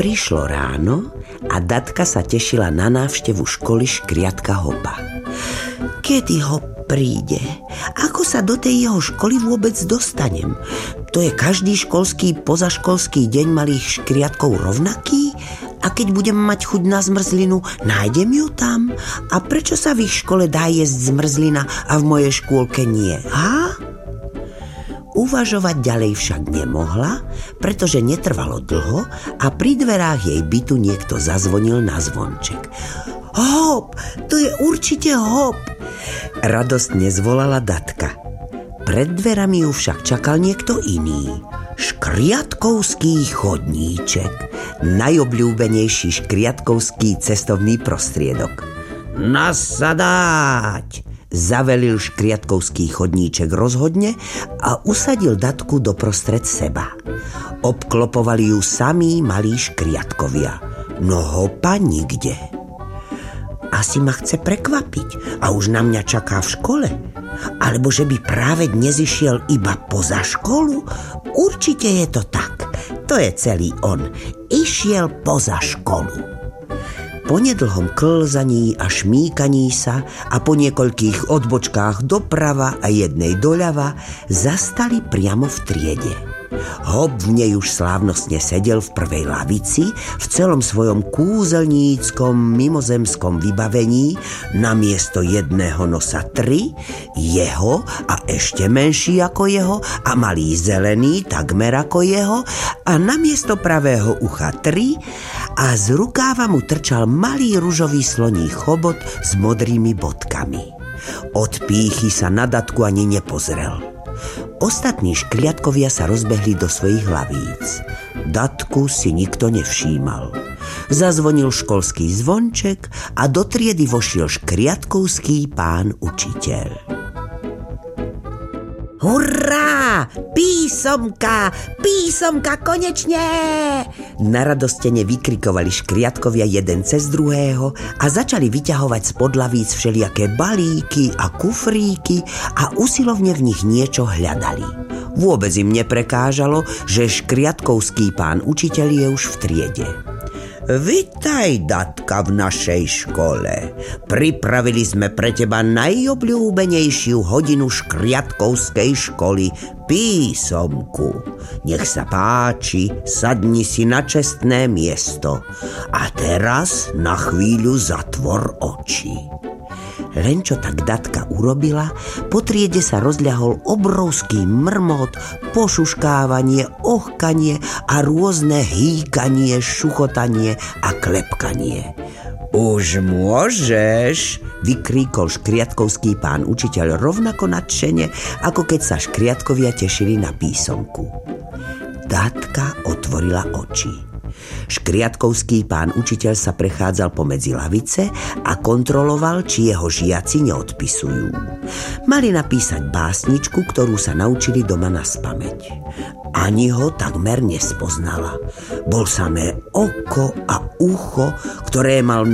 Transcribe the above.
Prišlo ráno a Datka sa tešila na návštevu školy škriatka Hopa. Kedy Hop príde? Ako sa do tej jeho školy vôbec dostanem? To je každý školský, pozaškolský deň malých škriatkov rovnaký? A keď budem mať chuť na zmrzlinu, nájdem ju tam? A prečo sa v ich škole dá jesť zmrzlina a v mojej škôlke nie? Uvažovať ďalej však nemohla, pretože netrvalo dlho a pri dverách jej bytu niekto zazvonil na zvonček. Hop, to je určite Hop! Radostne zvolala Datka. Pred dverami ju však čakal niekto iný. Škriatkovský chodníček, najobľúbenejší škriatkovský cestovný prostriedok. Nasadať! Zavelil škriatkovský chodníček rozhodne a usadil Datku doprostred seba. Obklopovali ju samí malí škriatkovia, no Hopa nikde. Asi ma chce prekvapiť a už na mňa čaká v škole. Alebo že by práve dnes išiel iba poza školu? Určite je to tak. To je celý on. Išiel poza školu. Po nedlhom klzaní a šmíkaní sa a po niekoľkých odbočkách doprava a jednej doľava zastali priamo v triede. Hop v nej už slávnostne sedel v prvej lavici v celom svojom kúzelníckom mimozemskom vybavení, namiesto jedného nosa 3, jeho a ešte menší ako jeho a malý zelený takmer ako jeho a namiesto pravého ucha 3 a z rukáva mu trčal malý ružový sloní chobot s modrými bodkami. Od pýchy sa na Datku ani nepozrel. Ostatní škriatkovia sa rozbehli do svojich lavíc. Datku si nikto nevšímal. Zazvonil školský zvonček a do triedy vošiel škriatkovský pán učiteľ. Hurá! Písomka! Písomka, konečne! Naradostene vykrikovali škriatkovia jeden cez druhého a začali vyťahovať spod lavíc všelijaké balíky a kufríky a usilovne v nich niečo hľadali. Vôbec im neprekážalo, že škriatkovský pán učiteľ je už v triede. Vitaj, Datka, v našej škole. Pripravili sme pre teba najobľúbenejšiu hodinu škriatkovskej školy, písomku. Nech sa páči, sadni si na čestné miesto. A teraz na chvíľu zatvor oči. Len čo tak Datka urobila, po triede sa rozľahol obrovský mrmot, pošuškávanie, ohkanie a rôzne hýkanie, šuchotanie a klepkanie. Už môžeš, vykríkol škriatkovský pán učiteľ rovnako nadšene, ako keď sa škriatkovia tešili na písomku. Datka otvorila oči. Škriatkovský pán učiteľ sa prechádzal pomedzi lavice a kontroloval, či jeho žiaci neodpisujú. Mali napísať básničku, ktorú sa naučili doma naspamäť. Ani ho takmer nespoznala. Bol samé oko a ucho, ktoré mal